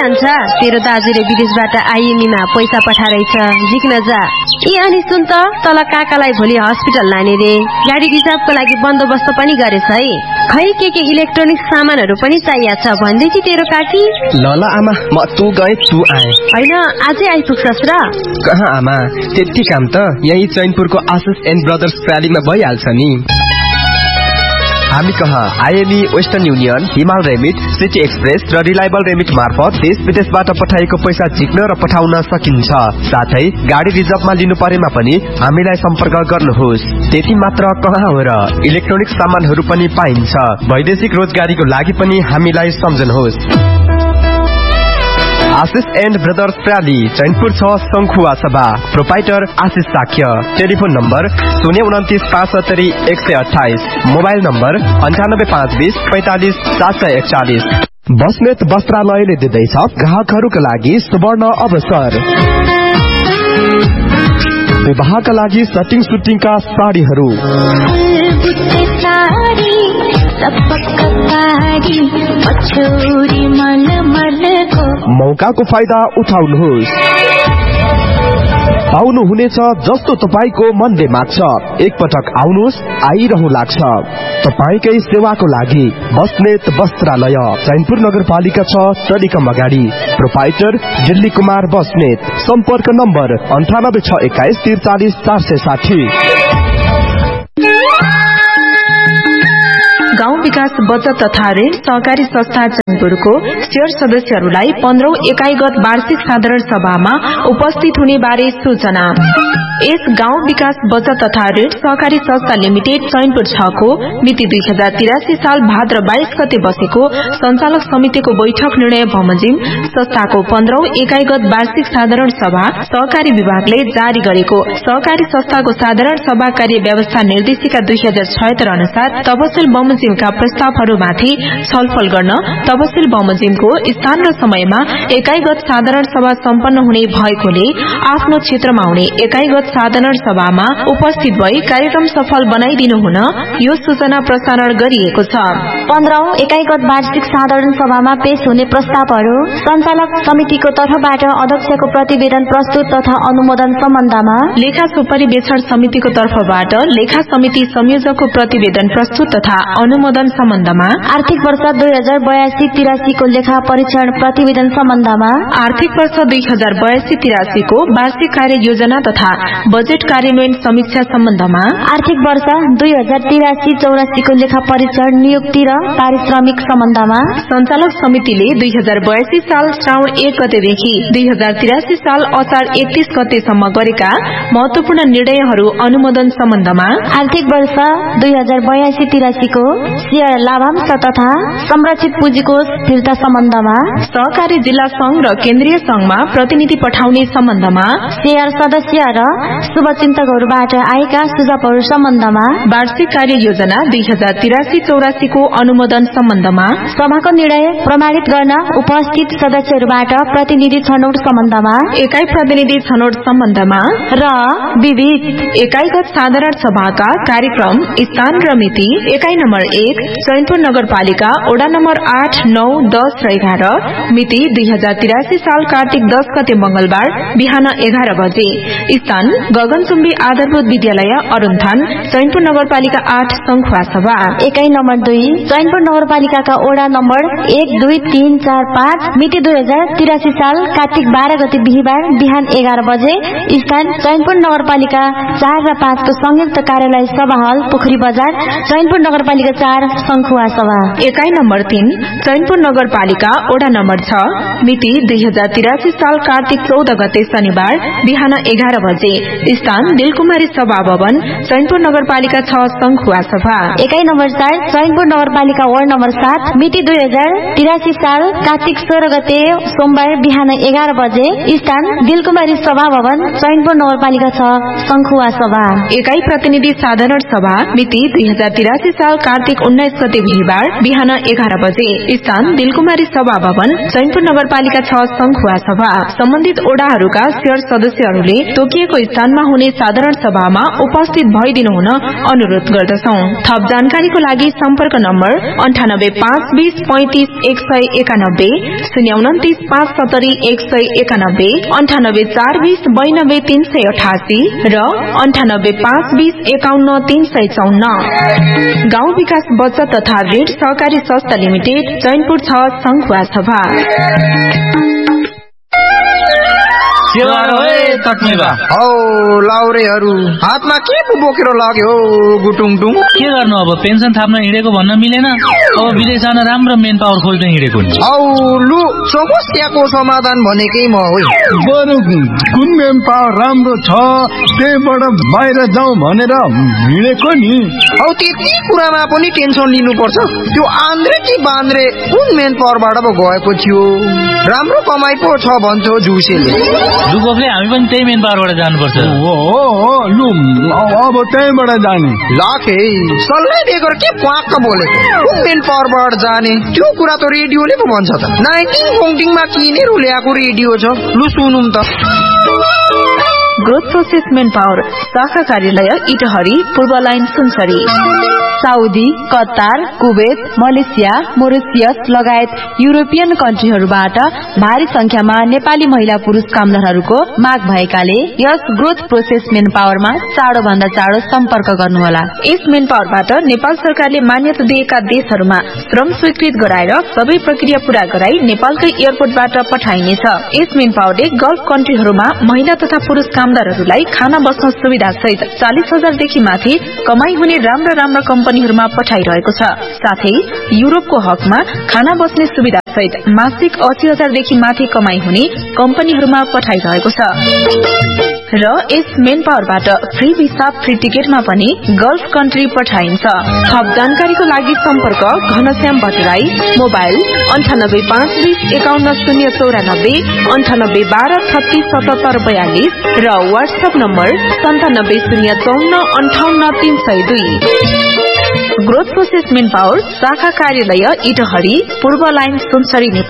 जान्छ? तेरो दाजुले विदेशबाट आइएमईमा पैसा पठाइरहेछ, झिक्न जा। ए अनि सुन त, तल काकालाई भोलि हस्पिटल लाने रे, गाडी रिजर्भको लागि बन्दोबस्त पनि गरेछ है। खै के इलेक्ट्रोनिक सामानहरू पनि चाहिएको छ भन्दै थिए तेरो काकी। ल आमा, म तँ गए तँ आए। होइन, आजै आइपुग्छस् र? कहाँ आमा, त्यति काम त यही चैनपुरको आशिष एन्ड ब्रदर्स प्रालीमा भइहाल्छ नि। हामी कहाँ आइएमई, वेस्टर्न युनियन, हिमाल रेमिट, सिटी एक्सप्रेस र रिलायबल रेमिट मार्फत देश विदेशबाट पठाएको पैसा झिक्न र पठाउन सकिन्छ। साथै गाडी रिजर्भमा लिनु परेमा पनि हामीलाई सम्पर्क गर्नुहोस्। त्यति मात्र कहाँ हो र, इलेक्ट्रोनिक सामानहरू पनि पाइन्छ। वैदेशिक रोजगारीको लागि पनि हामीलाई सम्झनुहोस्। आशिष एन्ड ब्रदर्स प्राली, चैनपुर 6 शंखुवा सभा, प्रोपाइटर आशिष Shakya. Telephone number 029 570 128, mobile number 98520 45 741। Basnet वस्त्रालयले दिँदैछ ग्राहकहरूका लागि सुवर्ण अवसर। विवाहका लागि सटिङ सुटिङका साडीहरू, मौकाको फाइदा उठाउनुहोस्। पाउनुहुनेछ जस्तो तपाईको मनले माग्छ। एकपटक आउनुहोस्, आइरहनु लाग्छ। तपाईकै सेवाको लागि बस्नेत वस्त्रालय, चैनपुर नगरपालिका 6, टेलिकम अगाडि। प्रोपाइटर दिल्ली कुमार बस्नेत। सम्पर्क नम्बर 9861 43 460। गाउँ विकास बचत तथा ऋण सहकारी संस्था चैनपुरको शेयर सदस्यहरूलाई 15औं एकाइगत वार्षिक साधारण सभामा उपस्थित हुने बारे सूचना। यस गाउँ विकास बचत तथा ऋण सहकारी संस्था लिमिटेड चैनपुर 6 को मिति 2083 साल भाद्र 22 गते बसेको संचालक समितिको बैठक निर्णय बमोजिम संस्थाको 15औं एकाइगत वार्षिक साधारण सभा सहकारी विभागले जारी गरेको सहकारी संस्थाको साधारण सभा कार्य व्यवस्था निर्देशिका 2076 अनुसार तपसिल बमोजिमका प्रस्तावहरूमाथि छलफल गर्न तपसिल बमोजिमको स्थान र समयमा एकाइगत साधारण सभा सम्पन्न हुने भएकोले आफ्नो क्षेत्रमा हुने एकाइगत साधारण सभामा उपस्थित भई कार्यक्रम सफल बनाइदिनु हुन यो सूचना प्रसारण गरिएको छ। 15औं एकाइगत वार्षिक साधारण सभामा पेश हुने प्रस्तावहरू संचालक समितिको तर्फबाट अध्यक्षको प्रतिवेदन प्रस्तुत तथा अनुमोदन सम्बन्धमा लेखा सुपरिवेक्षण समितिको तर्फबाट लेखा समिति संयोजकको प्रतिवेदन प्रस्तुत तथा अनुमोदन सम्बन्धमा आर्थिक वर्ष 2082-83 को लेखा परीक्षण प्रतिवेदन सम्बन्धमा आर्थिक वर्ष 2082-83 को वार्षिक कार्य योजना तथा बजेट कार्यान्वयन समीक्षा सम्बन्धमा आर्थिक वर्ष 2083-84 को लेखा परीक्षण नियुक्ति र पारिश्रमिक सम्बन्धमा संचालक समितिले 2082 साल श्रावण 1 गतेदेखि 2083 साल असार 31 गतेसम्म गरेका महत्वपूर्ण निर्णयहरू अनुमोदन सम्बन्धमा आर्थिक वर्ष 2082-83 को शेयर लाभांश तथा संरक्षित पुँजीकोष फिर्ता सम्बन्धमा सहकारी जिल्ला संघ र केन्द्रीय संघमा प्रतिनिधि पठाउने सम्बन्धमा शेयर सदस्य र शुभचिन्तकहरूबाट आएका सुझावहरू सम्बन्धमा वार्षिक कार्य योजना 2083-84 को अनुमोदन सम्बन्धमा सभाको निर्णय प्रमाणित गर्न उपस्थित सदस्यहरूबाट प्रतिनिधि छनौट सम्बन्धमा एकाइ प्रतिनिधि छनौट सम्बन्धमा र विविध एकाइगत साधारण सभाका कार्यक्रम स्थान र मिति एकाइ नम्बर 1 चैनपुर नगरपालिका वडा नम्बर 8, 9, 10 र 11 मिति 2083 साल कार्तिक 10 गते मंगलबार बिहान 11 बजे। स्थान गगनचुम्बी आधारभूत विद्यालय अरुणथान, चैनपुर नगरपालिका 8 शंखुवा सभा। एकाइ नम्बर 2 चैनपुर नगरपालिकाका वडा नम्बर 1, 2, 3, 4, 5 मिति 2083 साल कार्तिक 12 गते बिहीबार बिहान 11 बजे। स्थान चैनपुर नगरपालिका 4 र 5 को संयुक्त कार्यालय सभा हल पोखरी बजार, चैनपुर नगरपालिका 4 शंखुवा सभा। एकाइ नम्बर 3 चैनपुर नगरपालिका वडा नम्बर 6 मिति 2083 साल कार्तिक 14 गते शनिबार बिहान 11 बजे। स्थान दिलकुमारी सभा भवन, चैनपुर नगरपालिका 6 शंखुवा सभा। एकाइ नम्बर 4 चैनपुर नगरपालिका वार्ड नम्बर 7 मिति 2083 साल कार्तिक 16 गते सोमबार बिहान 11 बजे। स्थान दिलकुमारी सभा भवन, चैनपुर नगरपालिका 6 शंखुवा सभा। एकाइ प्रतिनिधि साधारण सभा मिति 2083 साल कार्तिक 19 गते बिहीबार बिहान 11 बजे। स्थान दिलकुमारी सभा भवन, चैनपुर नगरपालिका 6 शंखुवा सभा। सम्बन्धित ओडाहरूका शेयर सदस्यहरूले तोकिएको स्थानमा हुने साधारण सभामा उपस्थित भइदिनु हुन अनुरोध गर्दछौं। थप जानकारीको लागि सम्पर्क नम्बर 9852035191, 029570191, 9842092388 र 9852511354। गाउँ विकास बचत तथा ऋण सहकारी संस्था लिमिटेड, चैनपुर 6, संखुवा सभा। लाउरेहरू हातमा के पो बोकेर लाग्यो गुटुङटुङ? के गर्नु अब, पेन्सन थाप्न हिँडेको भन्न मिलेन, अब विदेश जान राम्रो मेन पावर खोज्न हिँडेको नि। लु समस्याको समाधान भनेकै म हो। बरु कुन मेन पावर राम्रो छ त्यहीबाट बाहिर जाउँ भनेर हिँडेको नि। त्यति कुरामा पनि टेन्सन लिनुपर्छ? त्यो आन्द्रे कि बान्द्रे कुन मेन पावरबाट पो गएको थियो? राम्रो कमाइ पो छ भन्थ्यो जुसेले। दुगोपले हामी पनि त्यही मेन पावरबाट जानुपर्छ। लु अब त्यहीबाट जाने। लाखे सल्लाह दिएर के प्वाक्क बोलेको? कुन मेन पावरबाट जाने त्यो कुरा त रेडियोले पो भन्छ त। 19 किनेर ल्याएको रेडियो छ, लु सुनौँ त। ग्रोथ प्रोसेस मेन पावर शाखा कार्यालय इटहरी, पूर्व line Sunsari. Saudi, Qatar, Kuwait, Malaysia, Mauritius लगायत युरोपियन कन्ट्रीहरूबाट भारी संख्यामा नेपाली महिला पुरुष कामदारहरूको माग भएकाले यस ग्रोथ प्रोसेस मेन पावरमा चाँडो भन्दा चाँडो सम्पर्क गर्नुहोला। यस मेन पावरबाट नेपाल सरकारले मान्यता दिएका देशहरूमा श्रम स्वीकृत गराएर सबै प्रक्रिया पूरा गराई नेपालकै एयरपोर्टबाट पठाइनेछ। यस मेन पावरले गल्फ कन्ट्रीहरूमा महिला तथा पुरुष कामदारहरूलाई खाना बस्न सुविधा सहित 40,000 देखि माथि कमाई हुने राम्रा कम्पनीहरूमा पठाइरहेको छ। साथै युरोपको हकमा खाना बस्ने सुविधा सहित मासिक 80,000 देखि माथि कमाई हुने कम्पनीहरूमा पठाइरहेको छ। र यस मेन पावरबाट फ्री भिसा, फ्री टिकटमा पनि गल्फ कन्ट्री पठाइन्छ। थप जानकारीको लागि सम्पर्क घनश्याम भट्टराई, मोबाइल 9852510094, 9812367742 र WhatsApp number 9705458302। Growth process main power शाखा कार्यालय इटहरी, पूर्व लाइन सुनसरी, नेपाल।